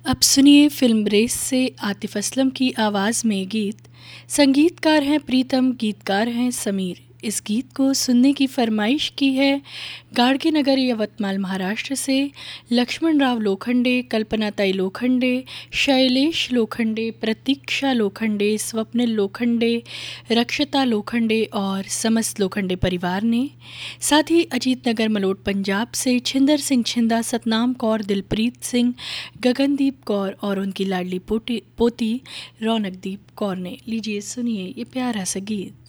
अब सुनिए film race से आतिफ असलम की आवाज़ में गीत। संगीतकार हैं प्रीतम, गीतकार हैं समीर। इस गीत को सुनने की फरमाइश की है गाड़गे नगर यवतमाल महाराष्ट्र से लक्ष्मण राव लोखंडे, कल्पनाताई लोखंडे, शैलेश लोखंडे, प्रतीक्षा लोखंडे, स्वप्निल लोखंडे, रक्षता लोखंडे और समस्त लोखंडे परिवार ने। साथ ही अजीत नगर मलोट पंजाब से छिंदर सिंह छिंदा, सतनाम कौर, दिलप्रीत सिंह, गगनदीप कौर और उनकी लाडली पोती रौनकदीप कौर ने। लीजिए सुनिए ये प्यारा सा गीत।